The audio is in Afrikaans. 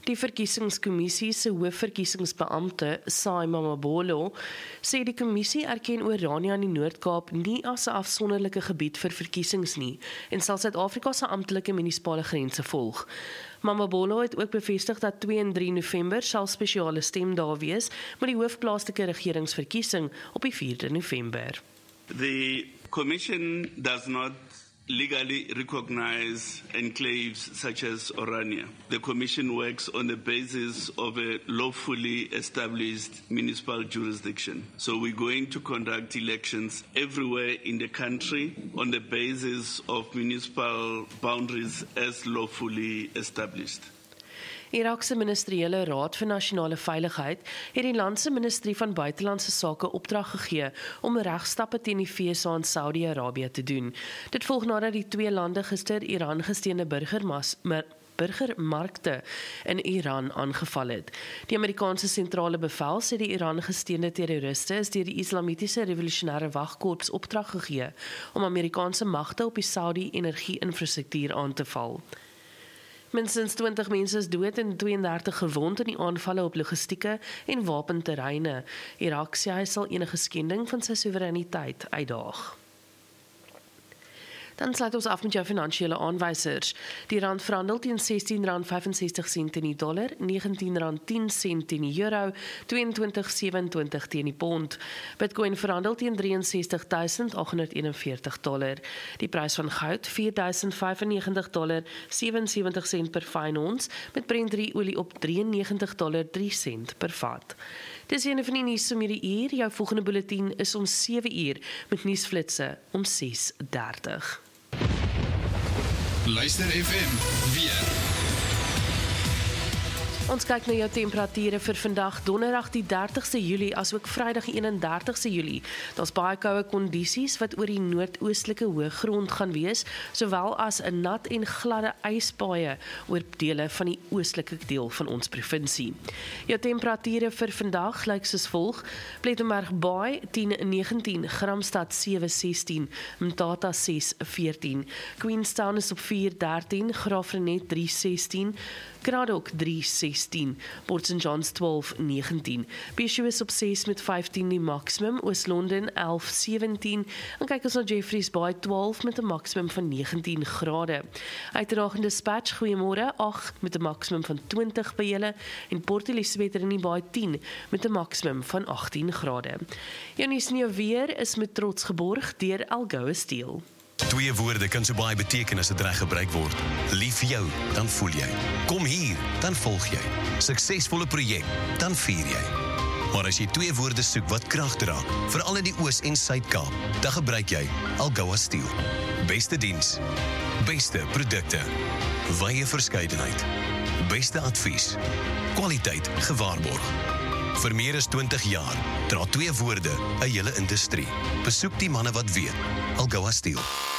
Die verkiesingskommissie se hoofverkiesingsbeampte, Sai Mamabolo, sê die kommissie erken Orania in die Noord-Kaap nie as 'n afsonderlike gebied vir verkiesings nie en sal Suid-Afrika se amptelike munisipale grense volg. Mamabolo het ook bevestig dat 2 en 3 November sal spesiale stemdae wees met die hoofplaaslike regeringsverkiesing op die 4de November. The Commission does not legally recognize enclaves such as Orania. The Commission works on the basis of a lawfully established municipal jurisdiction. So we're going to conduct elections everywhere in the country on the basis of municipal boundaries as lawfully established. Irakse Ministeriële Raad vir Nasionale Veiligheid het die land se Ministerie van Buitelandse Sake opdrag gegee om regstappe teen die FSA en Saudi-Arabië te doen. Dit volg nadat die twee lande gister Iran gesteende burgermarkte in Iran aangeval het. Die Amerikaanse sentrale bevel sê die Iran gesteende terroriste is deur die Islamitiese Revolusionêre Wagkorps opdrag gegee om Amerikaanse magte op die Saudi energie-infrastruktuur aan te val. Minstens 20 mense is dood en 32 gewond in die aanvalle op logistieke en wapenterreine. Irak sê hy sal enige skending van sy soewereiniteit uitdaag. Dan sluit ons af met jou finansiële aanwysers. Die rand verhandel teen R16.65 teen die dollar, R19.10 teen die euro, 22.27 teen die pond. Bitcoin verhandel teen $63.841. Die prys van goud $4.095, 77 per fyn ons, met Brent olie op $93.03 per vat. Dis een van die nuus om hierdie uur. Jou volgende bulletin is om 7 uur met nuusflitse om 6:30. Luister FM weer. Ons kyk na jou temperature vir vandag, donderdag die 30ste Julie, asook Vrydag die 31ste Julie. Daar's baie koue kondisies wat oor die noordoostelike hoëgrond gaan wees, sowel as 'n nat en gladde ijspaaie oor dele van die oostelike deel van ons provinsie. Jou temperature vir vandag lyk soos volg: Plettenberg Baai 10-19, Gramstad 7-16, Mthatha 6-14, Queenstown is op 4-13, Graafrenet 3-16, Kraddock 3-16, Port St. John's 12-19, Bishop is op 6 met 15 die maximum, Oos-London 11-17, en kyk ons na Jeffreys Bay 12 met 'n maximum van 19 grade. Uiteraard in Dispatch, goeiemôre, 8 met 'n maximum van 20 by julle, en Port Elizabeth in die Bay 10 met 'n maximum van 18 grade. Jou nuus en jou weer is met trots geborg deur Algoa Steel. Twee woorde kan so baie beteken as dit reg gebruik word. Lief vir jou, dan voel jy. Kom hier, dan volg jy. Suksesvolle projek, dan vier jy. Maar as jy twee woorde soek wat krag dra, veral in die Oos- en Suid-Kaap, dan gebruik jy Algoa Steel. Beste diens, beste produkte, wye verskeidenheid, beste advies, kwaliteit gewaarborg. Vir meer as 20 jaar dra twee woorde 'n hele industrie. Besoek die manne wat weet. Algoa Steel.